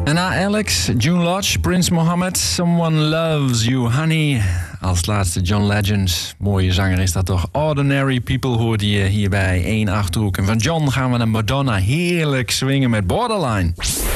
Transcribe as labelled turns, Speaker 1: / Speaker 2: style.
Speaker 1: En na Alex, June Lodge, Prince Mohammed, Someone Loves You Honey. Als laatste John Legend. Mooie zanger is dat toch. Ordinary People hoorde je hier bij 1 Achterhoek. En van John gaan we naar Madonna. Heerlijk swingen met Borderline.